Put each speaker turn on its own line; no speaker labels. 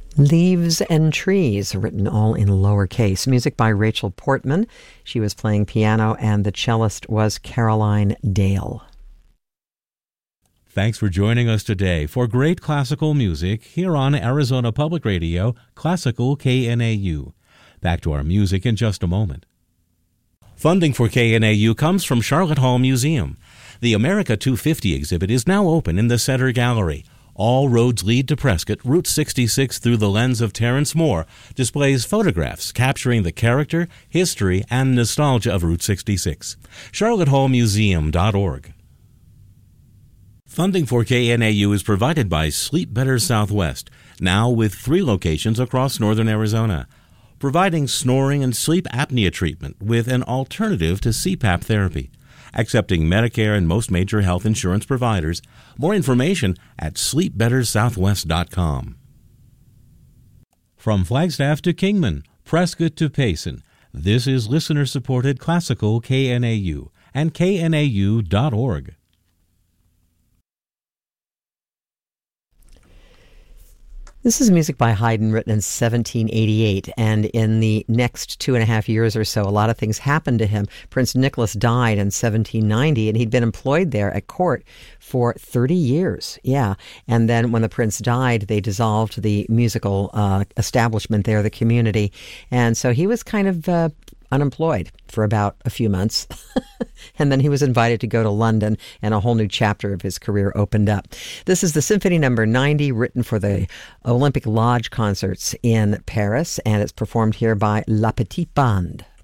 Leaves and Trees, written all in lowercase. Music by Rachel Portman. She was playing piano, and the cellist was Caroline Dale.
Thanks for joining us today for great classical music here on Arizona Public Radio, Classical KNAU. Back to our music in just a moment. Funding for KNAU comes from Charlotte Hall Museum. The America 250 exhibit is now open in the Center Gallery. All Roads Lead to Prescott, Route 66 through the lens of Terrence Moore, displays photographs capturing the character, history, and nostalgia of Route 66. CharlotteHallMuseum.org. Funding for KNAU is provided by Sleep Better Southwest, now with 3 locations across northern Arizona, providing snoring and sleep apnea treatment with an alternative to CPAP therapy. Accepting Medicare and most major health insurance providers. More information at sleepbettersouthwest.com. From Flagstaff to Kingman, Prescott to Payson, this is listener-supported Classical KNAU and knau.org.
This is music by Haydn written in 1788, and in the next 2.5 years or so, a lot of things happened to him. Prince Nicholas died in 1790, and he'd been employed there at court for 30 years. Yeah, and then when the prince died, they dissolved the musical establishment there, the community, and so he was kind of unemployed for about a few months. And then he was invited to go to London, and a whole new chapter of his career opened up. This is the Symphony No. 90, written for the Olympic Lodge concerts in Paris, and it's performed here by La Petite Bande.